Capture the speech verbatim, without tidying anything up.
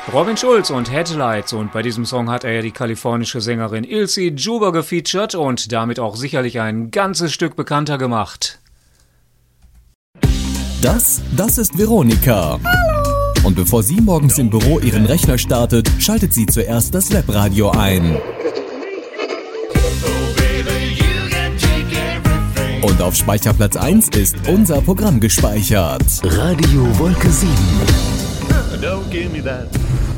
Robin Schulz und Headlights, und bei diesem Song hat er ja die kalifornische Sängerin Ilse Juba gefeatured und damit auch sicherlich ein ganzes Stück bekannter gemacht. Das, das ist Veronika. Hallo. Und bevor sie morgens im Büro ihren Rechner startet, schaltet sie zuerst das Webradio ein. Und auf Speicherplatz eins ist unser Programm gespeichert. Radio Wolke sieben. Don't give me that.